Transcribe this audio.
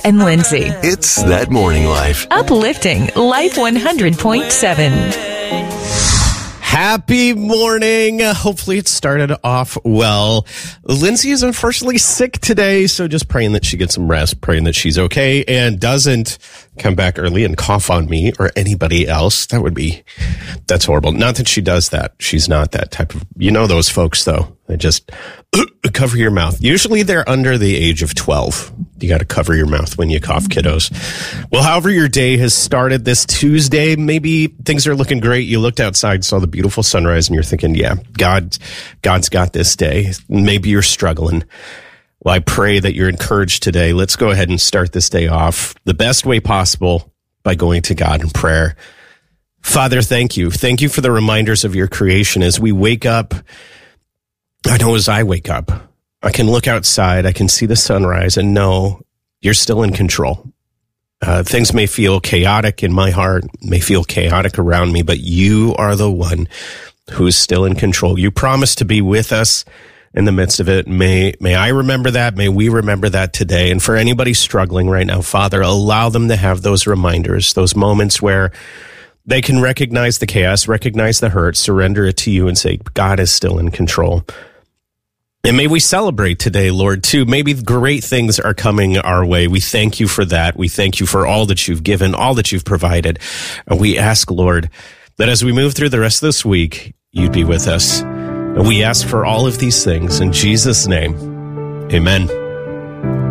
and Lindsay. It's That Morning Life. Uplifting Life 100.7. Happy morning. Hopefully it started off well. Lindsay is unfortunately sick today, so just praying that she gets some rest, praying that she's okay and doesn't come back early and cough on me or anybody else. That's horrible. Not that she does that. She's not that type of, those folks though. They just cover your mouth. Usually they're under the age of 12. You got to cover your mouth when you cough, kiddos. Well, however your day has started this Tuesday, maybe things are looking great. You looked outside, saw the beautiful sunrise, and you're thinking, yeah, God's got this day. Maybe you're struggling. Well, I pray that you're encouraged today. Let's go ahead and start this day off the best way possible by going to God in prayer. Father, thank you. Thank you for the reminders of your creation as we wake up. I know as I wake up, I can look outside, I can see the sunrise and know you're still in control. Things may feel chaotic in my heart, may feel chaotic around me, but you are the one who is still in control. You promised to be with us in the midst of it. May I remember that. May we remember that today. And for anybody struggling right now, Father, allow them to have those reminders, those moments where they can recognize the chaos, recognize the hurt, surrender it to you and say, God is still in control. And may we celebrate today, Lord, too. Maybe great things are coming our way. We thank you for that. We thank you for all that you've given, all that you've provided. And we ask, Lord, that as we move through the rest of this week, you'd be with us. And we ask for all of these things in Jesus' name. Amen.